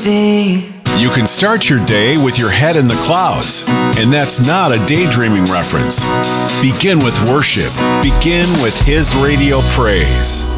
see. You can start your day with your head in the clouds, and that's not a daydreaming reference. Begin with worship. Begin with His radio praise.